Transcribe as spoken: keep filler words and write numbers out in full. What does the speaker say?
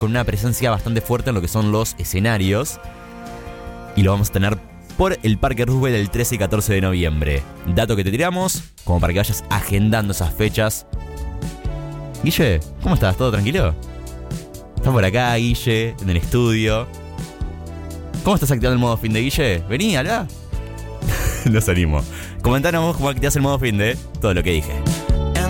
con una presencia bastante fuerte en lo que son los escenarios. Y lo vamos a tener por el Parque Roosevelt el trece y catorce de noviembre. Dato que te tiramos, como para que vayas agendando esas fechas. Guille, ¿cómo estás? ¿Todo tranquilo? ¿Estás por acá, Guille, en el estudio? ¿Cómo estás activando el modo fin de, Guille? Vení, acá. Nos animo. Comentanos vos cómo activás el modo fin de todo lo que dije.